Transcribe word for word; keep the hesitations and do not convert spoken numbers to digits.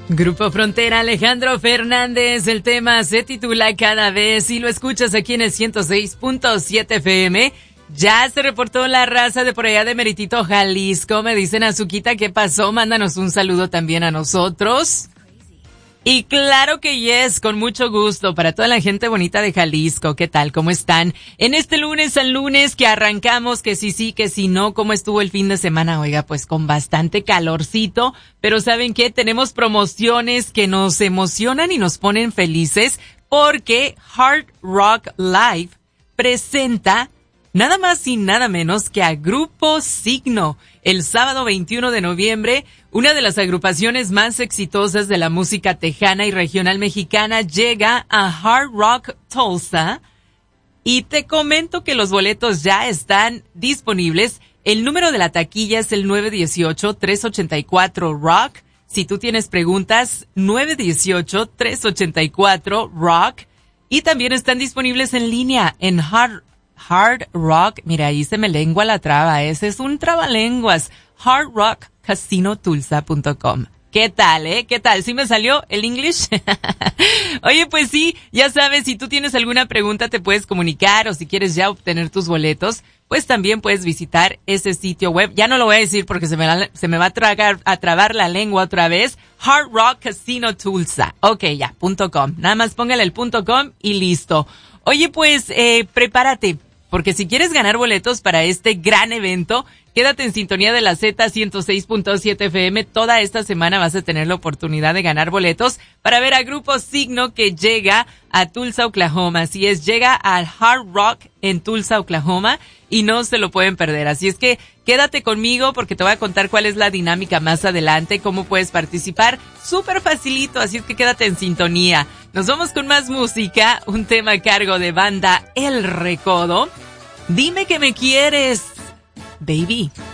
Grupo Frontera, Alejandro Fernández, el tema se titula Cada Vez y lo escuchas aquí en el ciento seis punto siete F M. Ya se reportó la raza de por allá de Meritito, Jalisco. Me dicen, Azuquita, ¿qué pasó? Mándanos un saludo también a nosotros. Y claro que yes, con mucho gusto para toda la gente bonita de Jalisco. ¿Qué tal? ¿Cómo están? En este lunes al lunes que arrancamos, que sí, sí, que sí, no. ¿Cómo estuvo el fin de semana? Oiga, pues con bastante calorcito. Pero ¿saben qué? Tenemos promociones que nos emocionan y nos ponen felices porque Hard Rock Live presenta nada más y nada menos que a Grupo Signo. El sábado veintiuno de noviembre, una de las agrupaciones más exitosas de la música tejana y regional mexicana llega a Hard Rock Tulsa. Y te comento que los boletos ya están disponibles. El número de la taquilla es el nueve uno ocho, tres ocho cuatro, rock. Si tú tienes preguntas, nueve uno ocho, tres ocho cuatro, rock. Y también están disponibles en línea en Hard Hard Rock, mira, ahí se me lengua la traba, ese es un trabalenguas, hard rock casino tulsa punto com. ¿Qué tal, eh? ¿Qué tal? ¿Sí me salió el English? Oye, pues sí, ya sabes, si tú tienes alguna pregunta te puedes comunicar o si quieres ya obtener tus boletos, pues también puedes visitar ese sitio web. Ya no lo voy a decir porque se me, la, se me va a, tragar, a trabar la lengua otra vez. Hard Rock Casino Tulsa. Ok, ya, punto com. Nada más póngale el punto com y listo. Oye, pues, eh, prepárate. Porque si quieres ganar boletos para este gran evento, quédate en sintonía de la Z ciento seis punto siete F M. Toda esta semana vas a tener la oportunidad de ganar boletos para ver a Grupo Signo que llega a Tulsa, Oklahoma. Así es, llega al Hard Rock en Tulsa, Oklahoma y no se lo pueden perder. Así es que quédate conmigo porque te voy a contar cuál es la dinámica más adelante, cómo puedes participar. Súper facilito, así es que quédate en sintonía. Nos vamos con más música, un tema a cargo de banda El Recodo. Dime que me quieres, baby.